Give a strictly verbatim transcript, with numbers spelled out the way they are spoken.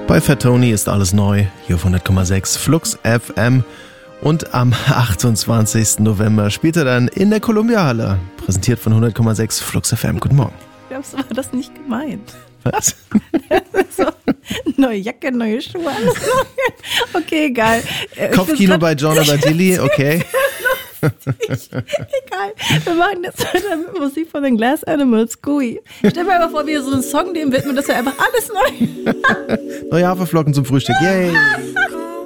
Bei Fat Tony ist alles neu, hier auf hundert Komma sechs Flux F M. Und am achtundzwanzigsten November spielt er dann in der Columbia-Halle. Präsentiert von hundert Komma sechs Flux F M. Guten Morgen. Glaubst du, war das nicht gemeint? Was? So, neue Jacke, neue Schuhe, alles neu. Okay, egal. Kopfkino bei John Abatilli, okay. Egal, wir machen jetzt weiter mit Musik von den Glass Animals, Gooey. Stell mir mal vor, wie so ein Song, dem widmen, das wäre einfach alles neu. Neue Haferflocken zum Frühstück, yay.